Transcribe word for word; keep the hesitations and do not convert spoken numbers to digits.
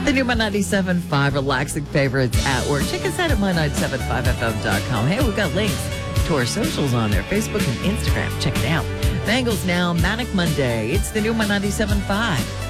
The new My ninety-seven point five relaxing favorites at work. Check us out at my nine seven five f m dot com. Hey, we've got links to our socials on there, Facebook and Instagram. Check it out. Bangles now, Manic Monday. It's the new My ninety-seven point five.